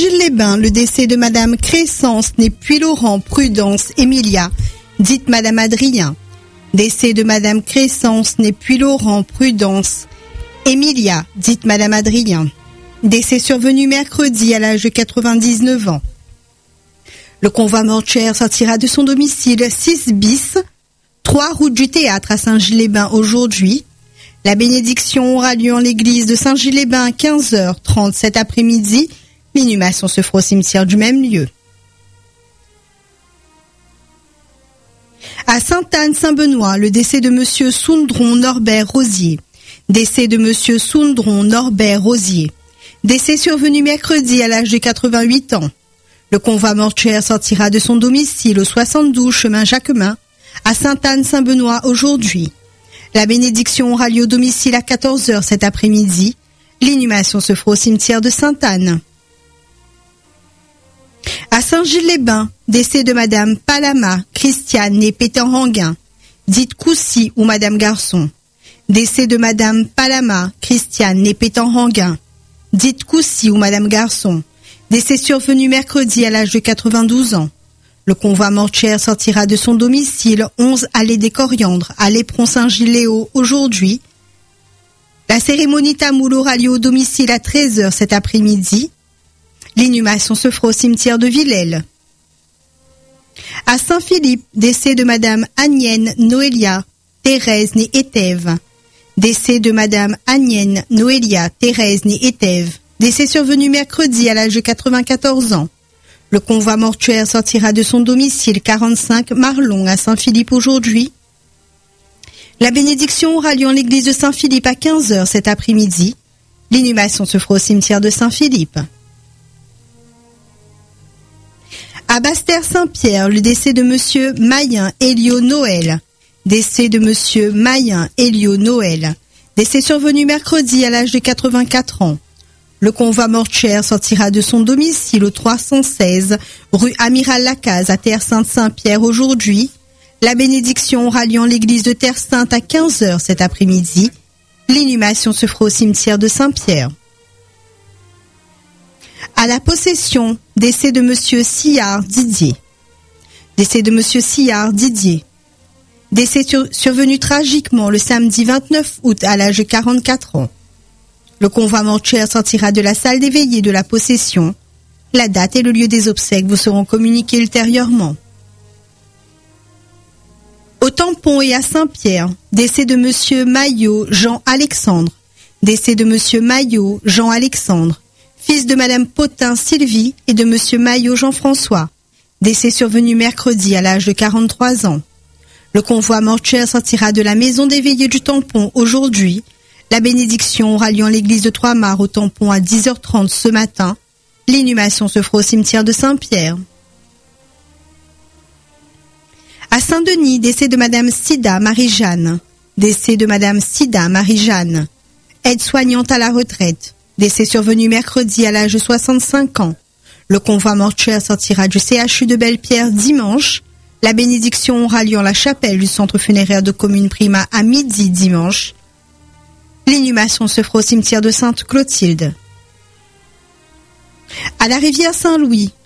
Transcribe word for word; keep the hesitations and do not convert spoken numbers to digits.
Saint-Gilles-les-Bains, le décès de Madame Crescence n'est puis Laurent Prudence Emilia, dite Madame Adrien. Décès de Madame Crescence n'est puis Laurent Prudence Emilia, dite Madame Adrien. Décès survenu mercredi à l'âge de quatre-vingt-dix-neuf ans. Le convoi mortuaire sortira de son domicile six bis, trois route du Théâtre à Saint-Gilles-les-Bains aujourd'hui. La bénédiction aura lieu en l'église de Saint-Gilles-les-Bains à quinze heures trente cet après-midi. L'inhumation se fera au cimetière du même lieu. À Sainte-Anne-Saint-Benoît, le décès de Monsieur Soundron Norbert Rosier. Décès de Monsieur Soundron Norbert Rosier. Décès survenu mercredi à l'âge de quatre-vingt-huit ans. Le convoi mortuaire sortira de son domicile au soixante-douze chemin Jacquemin à Sainte-Anne-Saint-Benoît aujourd'hui. La bénédiction aura lieu au domicile à quatorze heures cet après-midi. L'inhumation se fera au cimetière de Sainte-Anne. À Saint-Gilles-les-Bains, décès de Madame Palama Christiane née Pétain-Ranguin, dite Coussy ou Madame Garçon. Décès de Madame Palama Christiane née Pétain-Ranguin, dite Coussy ou Madame Garçon. Décès survenu mercredi à l'âge de quatre-vingt-douze ans. Le convoi mortuaire sortira de son domicile onze allée des Coriandres à Lépron-Saint-Gilles-Léo aujourd'hui. La cérémonie tamoul aura lieu au domicile à treize heures cet après-midi. L'inhumation se fera au cimetière de Villèle. À Saint-Philippe, décès de Madame Agnène Noélia Thérèse née Éthève. Décès de Madame Agnène Noélia Thérèse née Éthève. Décès survenu mercredi à l'âge de quatre-vingt-quatorze ans. Le convoi mortuaire sortira de son domicile quarante-cinq Marlon à Saint-Philippe aujourd'hui. La bénédiction aura lieu en l'église de Saint-Philippe à quinze heures cet après-midi. L'inhumation se fera au cimetière de Saint-Philippe. À Bastère-Saint-Pierre, le décès de Monsieur Mayen Elio Noël. Décès de Monsieur Mayen Elio Noël. Décès survenu mercredi à l'âge de quatre-vingt-quatre ans. Le convoi mortuaire sortira de son domicile au trois cent seize rue Amiral Lacaze à Terre-Sainte-Saint-Pierre aujourd'hui. La bénédiction aura lieu en l'église de Terre-Sainte à quinze heures cet après-midi. L'inhumation se fera au cimetière de Saint-Pierre. À la Possession, décès de Monsieur Sillard Didier. Décès de Monsieur Sillard Didier. Décès sur, survenu tragiquement le samedi vingt-neuf août à l'âge de quarante-quatre ans. Le convoi mortuaire sortira de la salle des veillées de la Possession. La date et le lieu des obsèques vous seront communiqués ultérieurement. Au Tampon et à Saint-Pierre, décès de Monsieur Maillot Jean-Alexandre. Décès de Monsieur Maillot Jean-Alexandre, fils de Madame Potin Sylvie et de Monsieur Maillot Jean-François. Décès survenu mercredi à l'âge de quarante-trois ans. Le convoi mortuaire sortira de la maison des veillées du Tampon aujourd'hui. La bénédiction aura lieu en l'église de Trois-Mars au Tampon à dix heures trente ce matin. L'inhumation se fera au cimetière de Saint-Pierre. À Saint-Denis, décès de Madame Sida Marie-Jeanne. Décès de Madame Sida Marie-Jeanne, aide-soignante à la retraite. Décès survenu mercredi à l'âge de soixante-cinq ans. Le convoi mortuaire sortira du C H U de Belle-Pierre dimanche. La bénédiction aura lieu en la chapelle du centre funéraire de commune Prima à midi dimanche. L'inhumation se fera au cimetière de Sainte-Clotilde. À la rivière Saint-Louis,